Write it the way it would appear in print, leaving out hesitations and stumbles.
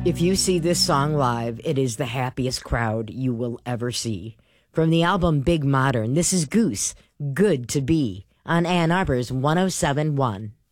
If you see this song live, it is the happiest crowd you will ever see. From the album Big Modern, this is Goose, Good to Be, on Ann Arbor's 107.1.